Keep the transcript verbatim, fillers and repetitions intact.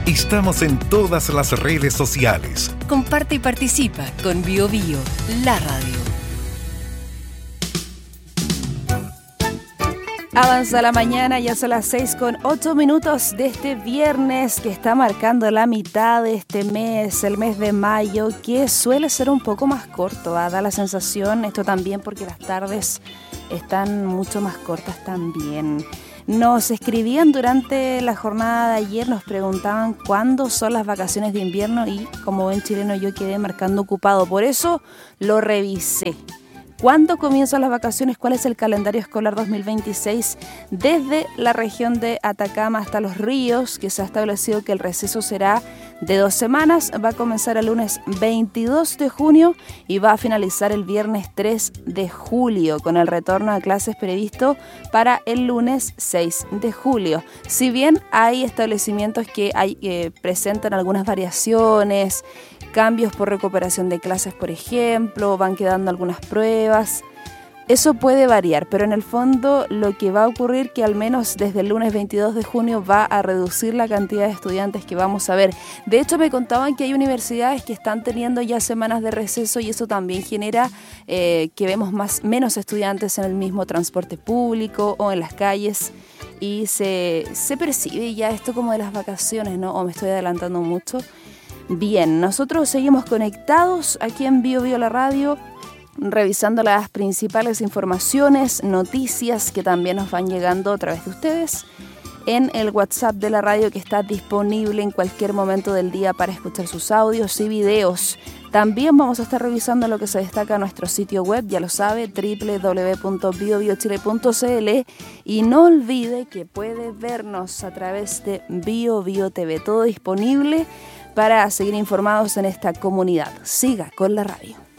Estamos en todas las redes sociales. Comparte y participa con Bio Bio, la radio. Avanza la mañana, ya son las seis con ocho minutos de este viernes que está marcando la mitad de este mes, el mes de mayo, que suele ser un poco más corto, ¿eh? Da la sensación, esto también porque las tardes están mucho más cortas también. Nos escribían durante la jornada de ayer, nos preguntaban cuándo son las vacaciones de invierno y como buen chileno yo quedé marcando ocupado, por eso lo revisé. ¿Cuándo comienzan las vacaciones? ¿Cuál es el calendario escolar dos mil veintiséis? Desde la región de Atacama hasta Los Ríos, que se ha establecido que el receso será de dos semanas. Va a comenzar el lunes veintidós de junio y va a finalizar el viernes tres de julio, con el retorno a clases previsto para el lunes seis de julio. Si bien hay establecimientos que hay, eh, presentan algunas variaciones, cambios por recuperación de clases, por ejemplo, van quedando algunas pruebas. Eso puede variar, pero en el fondo lo que va a ocurrir que al menos desde el lunes veintidós de junio va a reducir la cantidad de estudiantes que vamos a ver. De hecho, me contaban que hay universidades que están teniendo ya semanas de receso y eso también genera eh, que vemos más, menos estudiantes en el mismo transporte público o en las calles. Y se, se percibe ya esto como de las vacaciones, ¿no? O me estoy adelantando mucho. Bien, nosotros seguimos conectados aquí en Bio Bio la radio, revisando las principales informaciones, noticias que también nos van llegando a través de ustedes en el WhatsApp de la radio, que está disponible en cualquier momento del día para escuchar sus audios y videos. También vamos a estar revisando lo que se destaca en nuestro sitio web, ya lo sabe, doble u doble u doble u punto bio bio chile punto c l, y no olvide que puede vernos a través de Bio Bio T V, todo disponible para seguir informados en esta comunidad. Siga con la radio.